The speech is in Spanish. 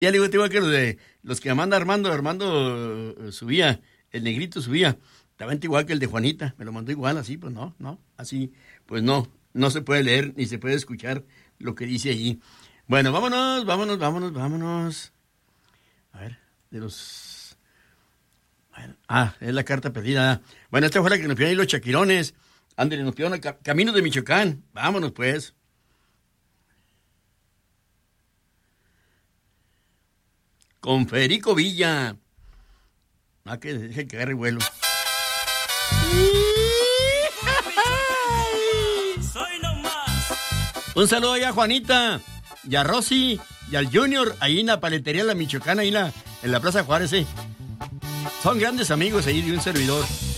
Ya le digo, te digo que los que manda Armando subía, el negrito subía, estaba igual que el de Juanita, me lo mandó igual, así, pues no, así, pues no se puede leer ni se puede escuchar lo que dice allí. Bueno, vámonos. A ver, de los... Bueno, es la carta pedida. Bueno, esta fue la que nos pidieron ahí los chaquirones. Ándale, nos pidieron Camino de Michoacán. Vámonos, pues. Con Federico Villa. Que deje que agarre vuelo. Un saludo allá a Juanita, y a Rosy, y al Junior, ahí en la paletería La Michoacana, ahí en la Plaza Juárez. Son grandes amigos ahí de un servidor.